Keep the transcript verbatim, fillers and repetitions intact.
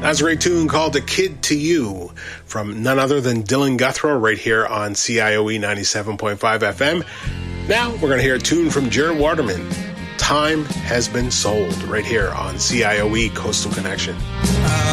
That's a great tune called "A Kid to You" from none other than Dylan Guthrow right here on C I O E ninety-seven point five F M. Now we're going to hear a tune from Jared Waterman, "Time Has Been Sold," right here on C I O E Coastal Connection. Uh,